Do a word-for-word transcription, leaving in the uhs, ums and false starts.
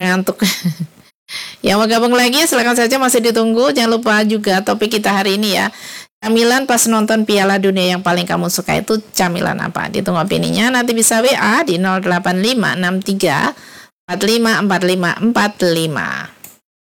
ngantuk. Yang mau gabung lagi silakan saja, masih ditunggu. Jangan lupa juga topik kita hari ini ya. Camilan pas nonton Piala Dunia yang paling kamu suka itu camilan apa? Ditunggu opininya. Nanti bisa W A di nol delapan lima enam tiga empat lima empat lima empat lima.